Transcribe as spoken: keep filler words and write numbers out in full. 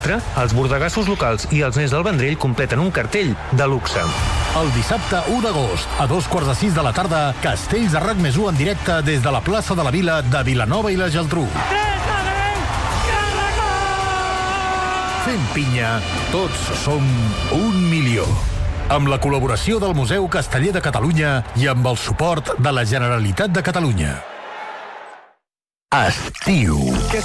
Els bordegassos locals i els nens del Vendrell completen un cartell de luxe. El dissabte u d'agost, a dos quarts de sis de la tarda, Castells de RAC més u en directe des de la plaça de la Vila de Vilanova i la Geltrú. Fent pinya, tots som un milió. Amb la col·laboració del Museu Casteller de Catalunya i amb el suport de la Generalitat de Catalunya. Estiu.